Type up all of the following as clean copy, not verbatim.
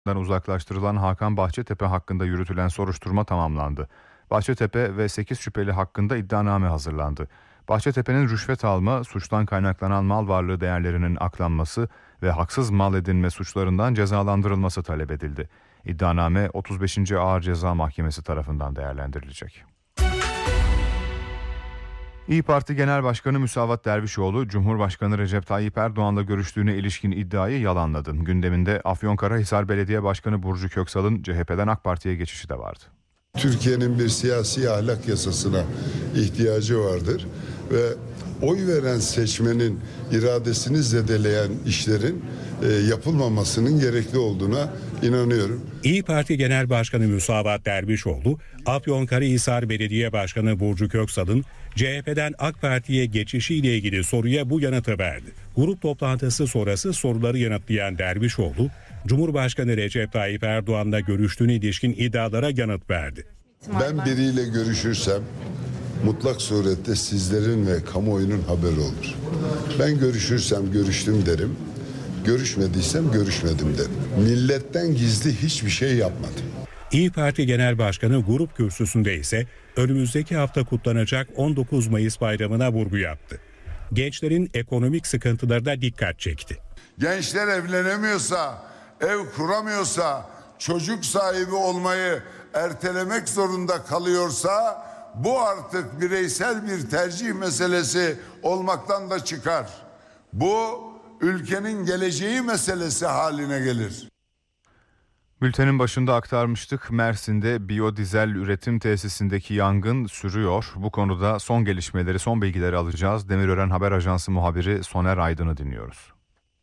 uzaklaştırılan Hakan Bahçetepe hakkında yürütülen soruşturma tamamlandı. Bahçetepe ve 8 şüpheli hakkında iddianame hazırlandı. Bahçetepe'nin rüşvet alma, suçtan kaynaklanan mal varlığı değerlerinin aklanması ve haksız mal edinme suçlarından cezalandırılması talep edildi. İddianame 35. Ağır Ceza Mahkemesi tarafından değerlendirilecek. İYİ Parti Genel Başkanı Müsavat Dervişoğlu, Cumhurbaşkanı Recep Tayyip Erdoğan'la görüştüğüne ilişkin iddiayı yalanladı. Gündeminde Afyonkarahisar Belediye Başkanı Burcu Köksal'ın CHP'den AK Parti'ye geçişi de vardı. Türkiye'nin bir siyasi ahlak yasasına ihtiyacı vardır ve oy veren seçmenin iradesini zedeleyen işlerin yapılmamasının gerekli olduğuna inanıyorum. İYİ Parti Genel Başkanı Müsavat Dervişoğlu, Afyonkarahisar Belediye Başkanı Burcu Köksal'ın CHP'den AK Parti'ye geçişiyle ilgili soruya bu yanıtı verdi. Grup toplantısı sonrası soruları yanıtlayan Dervişoğlu, Cumhurbaşkanı Recep Tayyip Erdoğan'la görüştüğüne ilişkin iddialara yanıt verdi. Ben biriyle görüşürsem mutlak surette sizlerin ve kamuoyunun haberi olur. Ben görüşürsem görüştüm derim, görüşmediysem görüşmedim derim. Milletten gizli hiçbir şey yapmadım. İYİ Parti Genel Başkanı grup kürsüsünde ise önümüzdeki hafta kutlanacak 19 Mayıs bayramına vurgu yaptı. Gençlerin ekonomik sıkıntılarına dikkat çekti. Gençler evlenemiyorsa, ev kuramıyorsa, çocuk sahibi olmayı ertelemek zorunda kalıyorsa bu artık bireysel bir tercih meselesi olmaktan da çıkar. Bu ülkenin geleceği meselesi haline gelir. Bültenin başında aktarmıştık. Mersin'de biyodizel üretim tesisindeki yangın sürüyor. Bu konuda son gelişmeleri, son bilgileri alacağız. Demirören Haber Ajansı muhabiri Soner Aydın'ı dinliyoruz.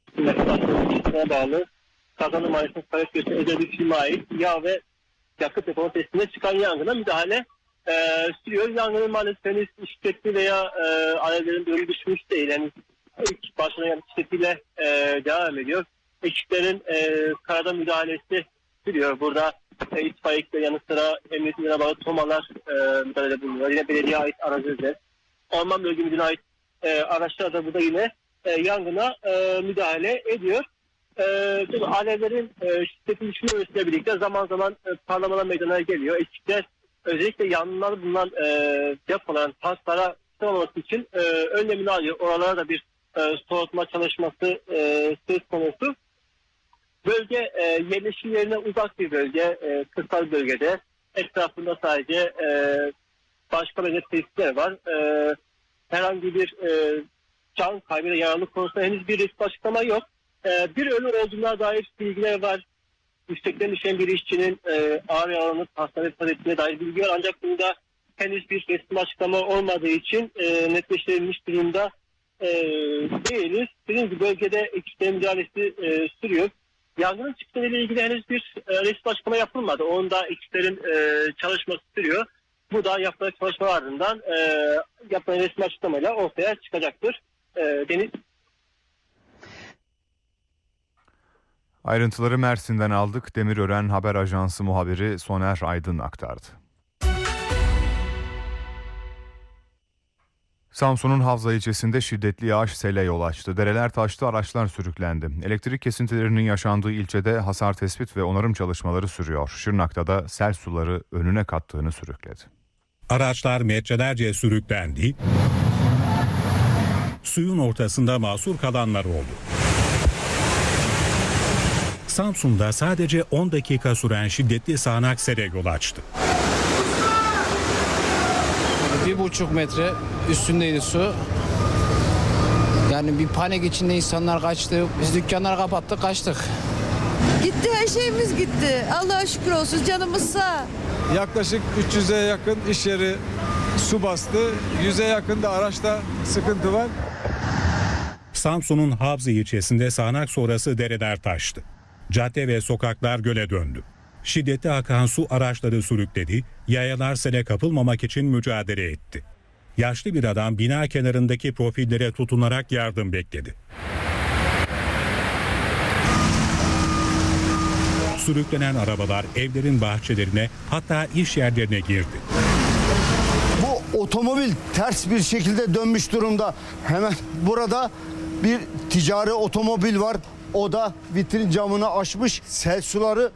Bağlı Kazanlı Mahallesi'nin Karaköy özel bir firma ait yağ ve yakıt deposu tesisinde çıkan yangına müdahale sürüyor. Yangının maalesef henüz şiddetli veya alevlerin böyle düşmüş değil. Yani ilk başlayan şiddetiyle devam ediyor. Ekiplerin karada müdahalesi sürüyor. Burada itfaiyelikle yanı sıra emniyetine bağlı tomalar müdahale bulunuyor. Yine belediyeye ait aracılar, orman bölgemizine ait araçlar da burada yine yangına müdahale ediyor. Alevlerin şiddetli düşmesiyle birlikte zaman zaman parlamalar meydana geliyor. Ekipler özellikle yangınlar bulunan depoların tanklara tutulmaması için önlemini alıyor. Oralara da bir soğutma çalışması söz konusu. Bölge yerleşim yerine uzak bir bölge, kırsal bölgede. Etrafında sadece başka bölge tesisler var. Herhangi bir can kaybı ve yaralı konusunda henüz bir resmi açıklama yok. Bir ölü olduğuna dair bilgiler var. Yüksekten düşen bir işçinin ağır yaralanıp hastaneye ettiğine dair bilgi var. Ancak bunda henüz bir resmi açıklama olmadığı için netleştirilmiş durumda değiliz. Dediğim gibi bölgede ekiplerin müdahalesi sürüyor. Yangının çıktığıyla ilgili henüz bir resmi açıklama yapılmadı. Onda ekiplerin çalışması sürüyor. Bu da yapılan çalışma ardından yapılan resmi açıklamayla ortaya çıkacaktır. Deniz. Ayrıntıları Mersin'den aldık. Demirören Haber Ajansı muhabiri Soner Aydın aktardı. Samsun'un Havza ilçesinde şiddetli yağış sele yol açtı. Dereler taştı, araçlar sürüklendi. Elektrik kesintilerinin yaşandığı ilçede hasar tespit ve onarım çalışmaları sürüyor. Şırnak'ta da sel suları önüne kattığını sürükledi. Araçlar metrelerce sürüklendi. Suyun ortasında mahsur kalanlar oldu. Samsun'da sadece 10 dakika süren şiddetli sağanak sele yol açtı. 1,5 metre üstündeydi su. Yani bir panik içinde insanlar kaçtı. Biz dükkanları kapattık, kaçtık. Gitti, her şeyimiz gitti. Allah'a şükür olsun, canımız sağ. Yaklaşık 300'e yakın iş yeri su bastı. 100'e yakın da araçta sıkıntı var. Samsun'un Havza ilçesinde sağanak sonrası dereler taştı. Cadde ve sokaklar göle döndü. Şiddetli akan su araçları sürükledi, yayalar sele kapılmamak için mücadele etti. Yaşlı bir adam bina kenarındaki profillere tutunarak yardım bekledi. Sürüklenen arabalar evlerin bahçelerine, hatta iş yerlerine girdi. Bu otomobil ters bir şekilde dönmüş durumda. Hemen burada bir ticari otomobil var. O da vitrin camını aşmış, sel suları